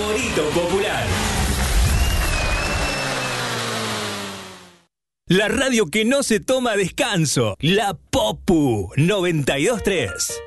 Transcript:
favorito popular. La radio que no se toma descanso. La Popu 92.3.